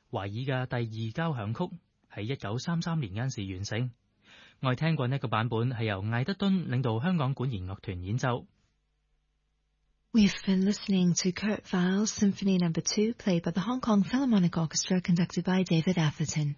懷爾嘅第二交響曲喺1933年間時完成。我哋聽過呢個版本係由艾德敦領導香港管弦樂團演奏。 We've been listening to Kurt Weill's Symphony No. 2, played by the Hong Kong Philharmonic Orchestra, conducted by David Atherton.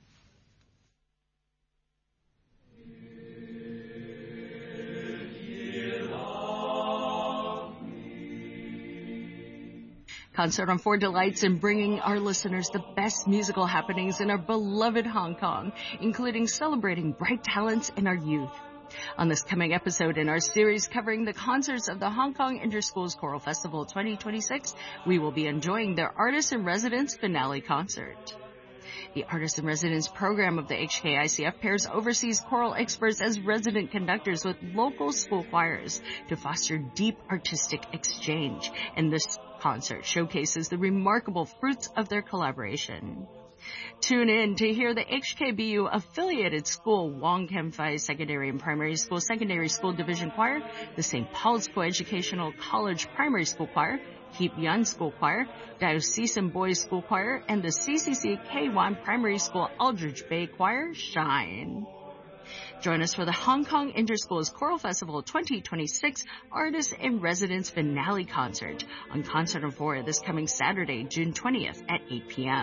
Concert on 4 delights in bringing our listeners the best musical happenings in our beloved Hong Kong, including celebrating bright talents in our youth. On this coming episode in our series covering the concerts of the Hong Kong Interschools Choral Festival 2026, we will be enjoying their Artist in Residence finale concert. The Artist in Residence program of the HKICF pairs overseas choral experts as resident conductors with local school choirs to foster deep artistic exchange, and this concert showcases the remarkable fruits of their collaboration. Tune in to hear the HKBU affiliated school Wong Kem Phai Secondary and Primary School Division Choir, the St. Paul's Coeducational College Primary School Choir, Heap Yun School Choir, Diocesan Boys School Choir, and the CCC K1 Primary School Aldridge Bay Choir shine. Join us for the Hong Kong Interschools Choral Festival 2026 Artist in Residence finale concert on Concert on 4 this coming Saturday, June 20th at 8 p.m.